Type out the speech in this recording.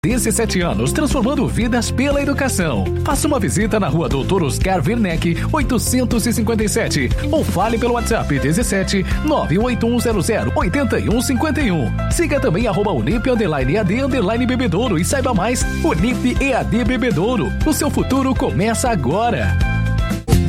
17 anos, transformando vidas pela educação. Faça uma visita na rua Doutor Oscar Werneck, 857, ou fale pelo WhatsApp 17 98100 8151. Siga também @Unip_AD Bebedouro e saiba mais. Unip EAD Bebedouro. O seu futuro começa agora.